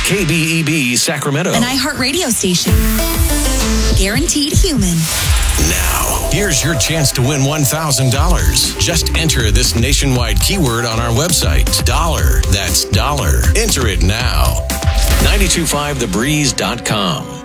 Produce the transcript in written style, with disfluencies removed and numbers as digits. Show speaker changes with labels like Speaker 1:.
Speaker 1: KBEB Sacramento.
Speaker 2: An iHeartRadio station. Guaranteed human.
Speaker 1: Now, here's your chance to win $1,000. Just enter this nationwide keyword on our website. Dollar. That's dollar. Enter it now. 925thebreeze.com.